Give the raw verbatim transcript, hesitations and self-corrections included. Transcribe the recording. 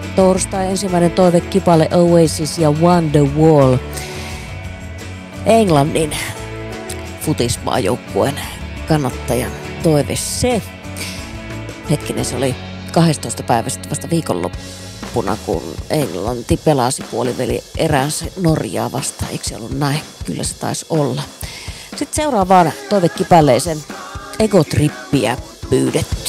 Torstai ensimmäinen toivekipale Oasis ja Wonderwall. Englannin futismaajoukkueen kannattajan toive se. Hetkinen, se oli kahdestoista päivä sitten vasta viikonloppuna, kun Englanti pelasi puoliveli eräänsä Norjaa vastaan. Eikö se ollut näin? Kyllä se taisi olla. Sitten seuraavaan toivekipaleeseen Egotrippiä pyydetty.